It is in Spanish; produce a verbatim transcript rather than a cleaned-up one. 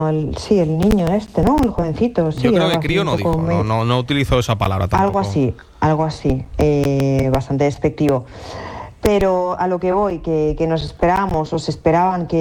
el, sí, el niño este, ¿no? El jovencito, sí. Yo creo algo que así, crío un no poco dijo, me- no, no, no utilizó esa palabra tampoco. Algo así, algo así, eh, bastante despectivo. Pero a lo que voy, que, que nos esperábamos, o se esperaban que